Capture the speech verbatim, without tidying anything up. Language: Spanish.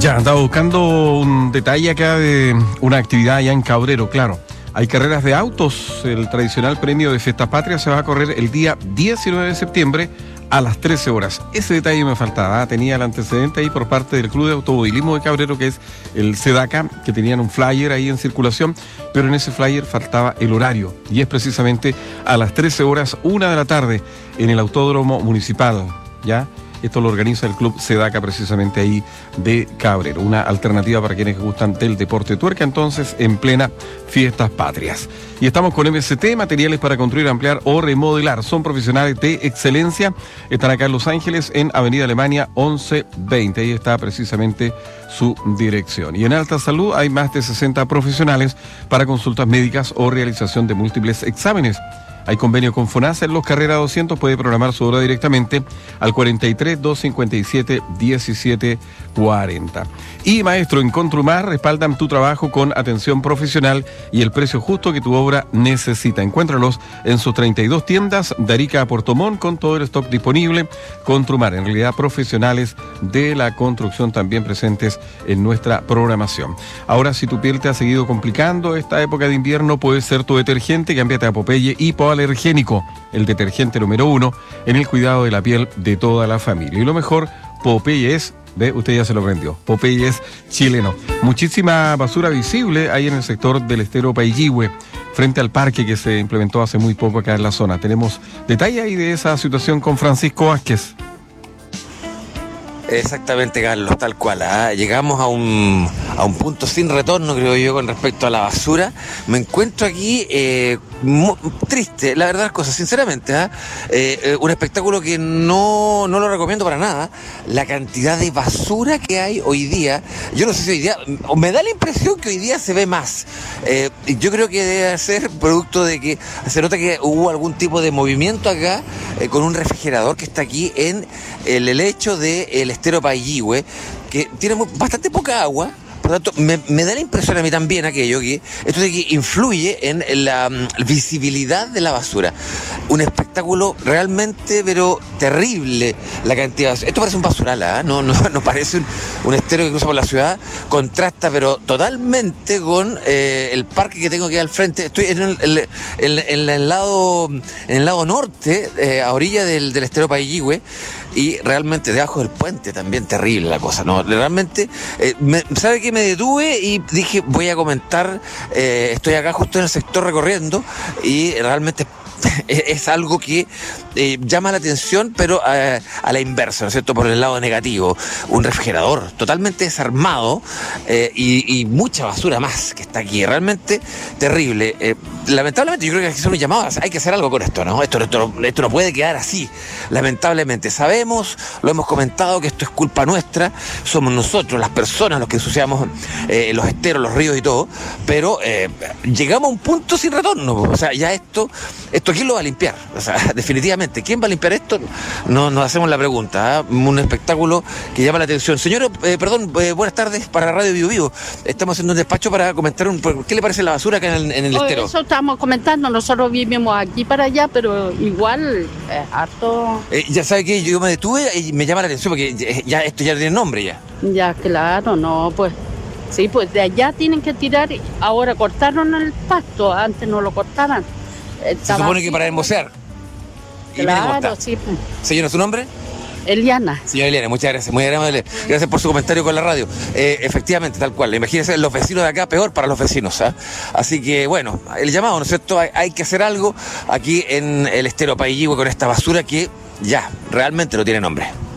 Ya, andaba buscando un detalle acá de una actividad allá en Cabrero, claro. Hay carreras de autos. El tradicional premio de Fiestas Patrias se va a correr el día diecinueve de septiembre a las trece horas. Ese detalle me faltaba. Tenía el antecedente ahí por parte del Club de Automovilismo de Cabrero, que es el SEDACA, que tenían un flyer ahí en circulación, pero en ese flyer faltaba el horario. Y es precisamente a las trece horas, una de la tarde, en el Autódromo Municipal, ¿ya? Esto lo organiza el Club SEDACA precisamente ahí de Cabrero. Una alternativa para quienes gustan del deporte tuerca, entonces, en plena Fiestas Patrias. Y estamos con M S T, materiales para construir, ampliar o remodelar. Son profesionales de excelencia. Están acá en Los Ángeles, en Avenida Alemania once veinte. Ahí está precisamente su dirección. Y en Alta Salud hay más de sesenta profesionales para consultas médicas o realización de múltiples exámenes. Hay convenio con FONASA en Los Carrera doscientos, puede programar su hora directamente al cuarenta y tres, doscientos cincuenta y siete, diecisiete cuarenta. Y Maestro, en Contrumar respaldan tu trabajo con atención profesional y el precio justo que tu obra necesita. Encuéntralos en sus treinta y dos tiendas de Arica a Puerto Montt con todo el stock disponible. Contrumar, en realidad profesionales de la construcción también presentes en nuestra programación. Ahora, si tu piel te ha seguido complicando esta época de invierno, puede ser tu detergente. Cámbiate a Popeye Hipoalergénico, el detergente número uno en el cuidado de la piel de toda la familia. Y lo mejor, Popeye es, ve, usted ya se lo prendió, Popeye es chileno. Muchísima basura visible ahí en el sector del estero Paillihue, frente al parque que se implementó hace muy poco acá en la zona. Tenemos detalle ahí de esa situación con Francisco Vázquez. Exactamente, Carlos, tal cual. ¿eh? Llegamos a un, a un punto sin retorno, creo yo, con respecto a la basura. Me encuentro aquí eh, muy triste, la verdad, las cosas, sinceramente. ¿eh? Eh, un espectáculo que no, no lo recomiendo para nada. La cantidad de basura que hay hoy día, yo no sé si hoy día, me da la impresión que hoy día se ve más. Eh, yo creo que debe ser producto de que se nota que hubo algún tipo de movimiento acá eh, con un refrigerador que está aquí en el helecho del estero Paillihue, que tiene bastante poca agua. Por lo tanto, me, me da la impresión a mí también aquello que esto de que influye en la um, visibilidad de la basura. Un espectáculo realmente, pero terrible, la cantidad. Esto parece un basural, ¿eh? no, no, no parece un, un estero que cruza por la ciudad. Contrasta, pero totalmente con eh, el parque que tengo aquí al frente. Estoy en el, el, el, el, el lado, en el lado norte, eh, a orilla del, del estero Paillihue. Y realmente debajo del puente también terrible la cosa, ¿no? Realmente, eh, me, ¿sabe qué? Me detuve y dije, voy a comentar, eh, estoy acá justo en el sector recorriendo y realmente es algo que eh, llama la atención, pero eh, a la inversa, ¿no es cierto? Por el lado negativo. Un refrigerador totalmente desarmado eh, y, y mucha basura más que está aquí. Realmente terrible. Eh, lamentablemente, yo creo que hay que hacer un llamado. Hay que hacer algo con esto, ¿no? Esto, esto, esto no puede quedar así. Lamentablemente. Sabemos, lo hemos comentado, que esto es culpa nuestra. Somos nosotros, las personas, los que ensuciamos eh, los esteros, los ríos y todo. Pero eh, llegamos a un punto sin retorno. O sea, ya esto... esto ¿quién lo va a limpiar? O sea, definitivamente, ¿quién va a limpiar esto? No, nos hacemos la pregunta. ¿eh? Un espectáculo que llama la atención. Señor, eh, perdón, eh, buenas tardes para Radio Vivo Vivo. Estamos haciendo un despacho para comentar un, ¿qué le parece la basura acá en el, en el estero? Eso estamos comentando, nosotros vivimos aquí para allá, pero igual es harto. Eh, ya sabe que yo me detuve y me llama la atención porque ya esto ya tiene nombre ya. Ya, claro, no, pues. Sí, pues de allá tienen que tirar. Ahora cortaron el pasto, antes no lo cortaban. Se supone que para hermosear. Claro, sí. Señora, ¿su nombre? Eliana. Señora Eliana, muchas gracias, muy amable. Gracias por su comentario con la radio. Eh, efectivamente, tal cual. Imagínense los vecinos de acá, peor para los vecinos. ¿eh? Así que, bueno, el llamado, ¿no es cierto? Hay, hay que hacer algo aquí en el estero Paillihue con esta basura que ya realmente no tiene nombre.